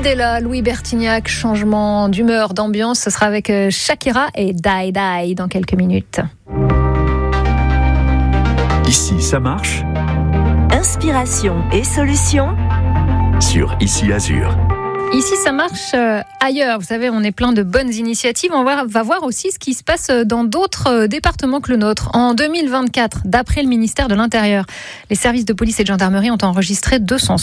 Idella, Louis Bertignac, changement d'humeur, d'ambiance, ce sera avec Shakira et Die Die dans quelques minutes. Ici, ça marche. Inspiration et solutions Sur Ici Azur. Ici, ça marche ailleurs. Vous savez, on est plein de bonnes initiatives. On va voir aussi ce qui se passe dans d'autres départements que le nôtre. En 2024, d'après le ministère de l'Intérieur, les services de police et de gendarmerie ont enregistré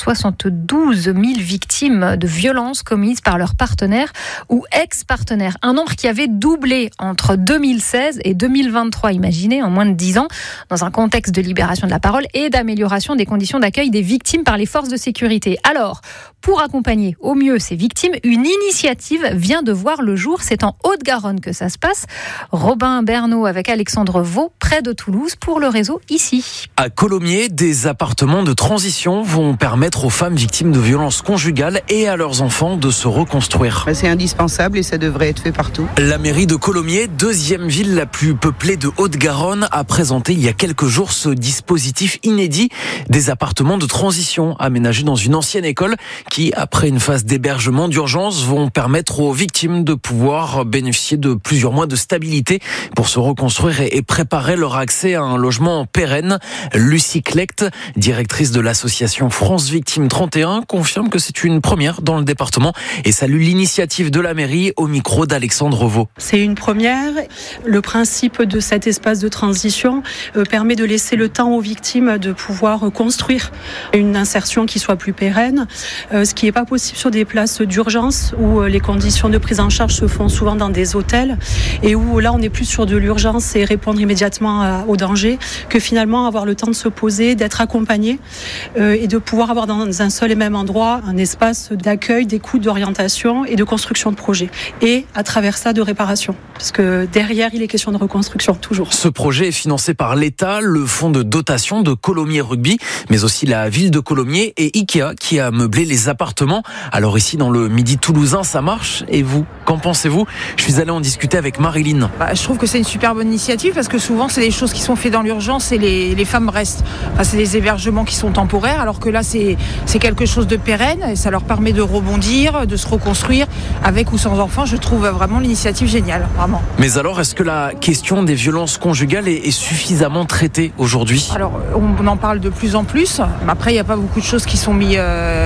272 000 victimes de violences commises par leurs partenaires ou ex-partenaires. Un nombre qui avait doublé entre 2016 et 2023. Imaginez, en moins de 10 ans, dans un contexte de libération de la parole et d'amélioration des conditions d'accueil des victimes par les forces de sécurité. Alors, pour accompagner au mieux ces victimes, une initiative vient de voir le jour. C'est en Haute-Garonne que ça se passe. Robin Bernot avec Alexandre Vaux, près de Toulouse, pour le réseau Ici. À Colomiers, des appartements de transition vont permettre aux femmes victimes de violences conjugales et à leurs enfants de se reconstruire. C'est indispensable et ça devrait être fait partout. La mairie de Colomiers, deuxième ville la plus peuplée de Haute-Garonne, a présenté il y a quelques jours ce dispositif inédit des appartements de transition aménagés dans une ancienne école qui, après une phase d'hébergement d'urgence, vont permettre aux victimes de pouvoir bénéficier de plusieurs mois de stabilité pour se reconstruire et préparer leur accès à un logement pérenne. Lucie Klecht, directrice de l'association France Victimes 31, confirme que c'est une première dans le département et salue l'initiative de la mairie au micro d'Alexandre Vaux. C'est une première. Le principe de cet espace de transition permet de laisser le temps aux victimes de pouvoir construire une insertion qui soit plus pérenne, ce qui n'est pas possible sur des places d'urgence où les conditions de prise en charge se font souvent dans des hôtels et où là on est plus sur de l'urgence et répondre immédiatement au danger que finalement avoir le temps de se poser, d'être accompagné et de pouvoir avoir dans un seul et même endroit un espace d'accueil, d'écoute, d'orientation et de construction de projet et à travers ça de réparation parce que derrière il est question de reconstruction toujours. Ce projet est financé par l'État, le fonds de dotation de Colomiers Rugby mais aussi la ville de Colomiers et Ikea qui a meublé les appartements. Alors ici dans le Midi toulousain, ça marche. Et vous, qu'en pensez-vous ? Je suis allé en discuter avec Marilyn. Je trouve que c'est une super bonne initiative parce que souvent c'est des choses qui sont faites dans l'urgence et les femmes restent. C'est des hébergements qui sont temporaires alors que là c'est quelque chose de pérenne et ça leur permet de rebondir, de se reconstruire avec ou sans enfants. Je trouve vraiment l'initiative géniale, vraiment. Mais alors, est-ce que la question des violences conjugales est suffisamment traitée aujourd'hui ? Alors, on en parle de plus en plus. Après, il n'y a pas beaucoup de choses qui sont mis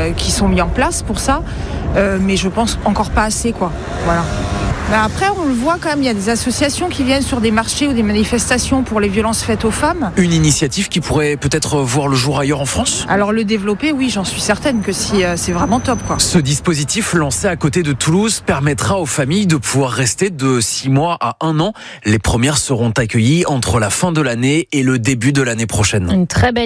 en place pour ça. Mais je pense encore pas assez, quoi. Voilà. Après, on le voit quand même, il y a des associations qui viennent sur des marchés ou des manifestations pour les violences faites aux femmes. Une initiative qui pourrait peut-être voir le jour ailleurs en France ? Alors le développer, oui, j'en suis certaine que si c'est vraiment top, quoi. Ce dispositif lancé à côté de Toulouse permettra aux familles de pouvoir rester de 6 mois à 1 an. Les premières seront accueillies entre la fin de l'année et le début de l'année prochaine. Une très belle